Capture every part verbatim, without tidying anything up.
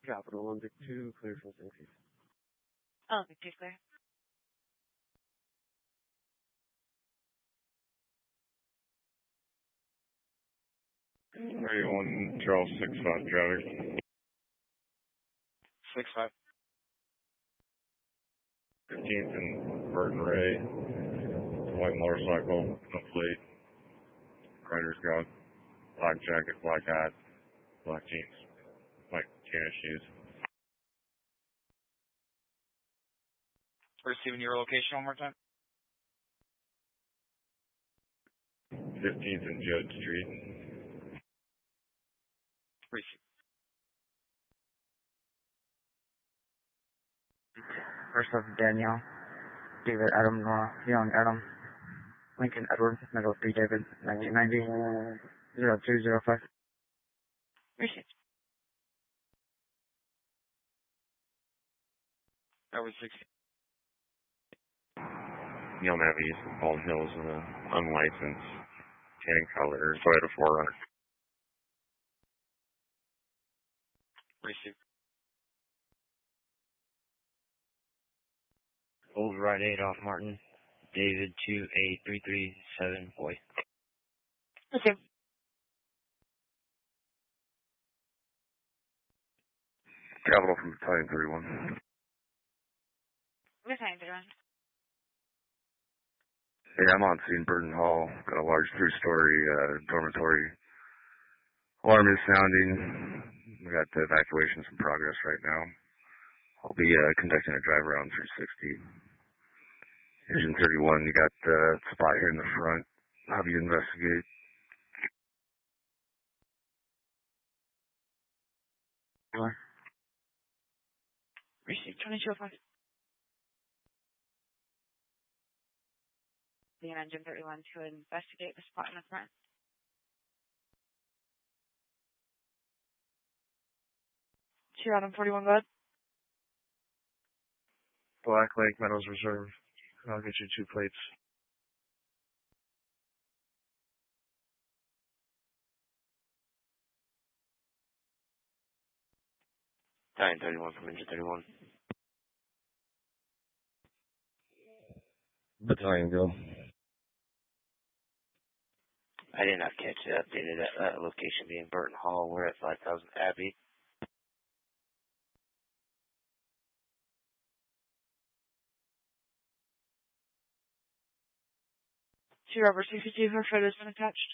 Capital Olympic two, clear for safety. Olympic two, clear. thirty-one, Charles, six five, traffic. six five. fifteenth and Burton Ray. White motorcycle, no plate. Rider's got black jacket, black hat, black jeans, white tennis shoes. Receiving your location one more time. fifteenth and Judd Street. Receive. First off, Danielle. David, Adam, Nora, Young, Adam. Lincoln, Edward, Middle three, David, nineteen ninety, zero two zero five. Received. Over sixty. Neil Navies, Bald Hills, uh, unlicensed, tan color, Toyota four runner. Receive. Old Rite Aid off Martin. David two eight three three seven boy. Received. Capital from Battalion thirty-one. Battalion thirty-one. Hey, I'm on scene, Burton Hall. Got a large three-story uh, dormitory. Alarm is sounding. We got the evacuations in progress right now. I'll be uh, conducting a drive around three sixty. Engine thirty-one, you got the uh, spot here in the front. Have you investigate? Sure. Received. twenty-two oh five. The engine thirty-one to investigate the spot in the front. Two Adam forty-one, go ahead. Black Lake Meadows Reserve. I'll get you two plates. Battalion thirty-one from Engine thirty-one. Battalion, go. I did not catch the updated uh, location being Burton Hall. We're at five thousand Abbey. Two Robert sixty-two, her photo has been attached.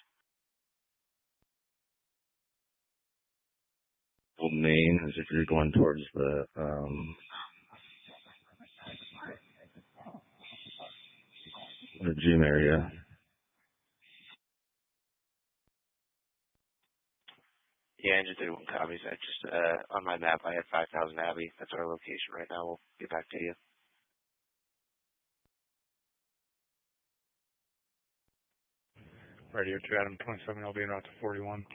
Old Main, as if you're going towards the, um, the gym area. Yeah, Engine thirty-one copies. I just, uh, on my map, I had five thousand Abbey. That's our location right now. We'll get back to you. Radio two Adam twenty-seven, I'll be en route to forty-one.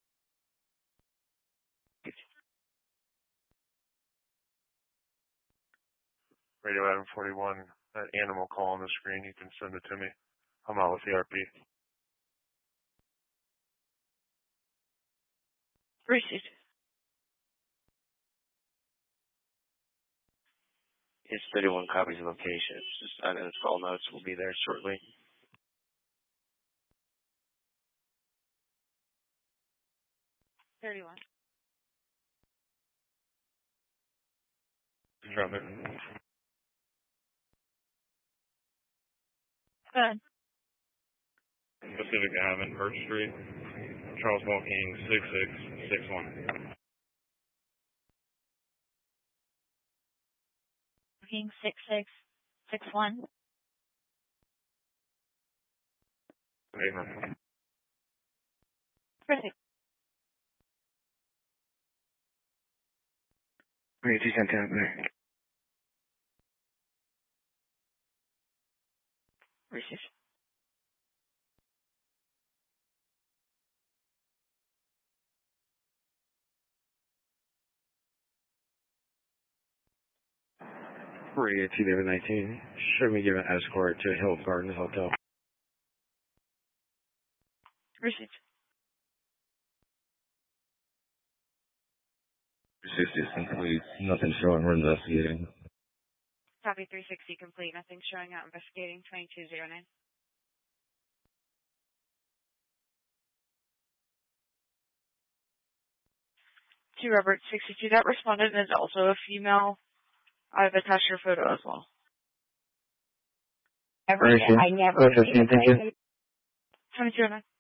Radio Adam forty-one, that animal call on the screen, you can send it to me. I'm out with the R P. Received. It's thirty-one copies of location. It's just on its call notes. We'll be there shortly. thirty-one. Drop it. Go ahead. Pacific Avenue, Birch Street. Charles Walking, six six six one. King six six six one. Favor. Perfect. Wait, you sent out there. Received. Radio two David nineteen. Show me give an escort to Hill Gardens Hotel. Received. sixty is complete. Nothing showing. We're investigating. Copy three sixty complete. Nothing showing out. Investigating twenty-two oh nine. To Robert sixty-two, that respondent is also a female. I've attached your photo as well. Never, I never. twenty-two oh nine.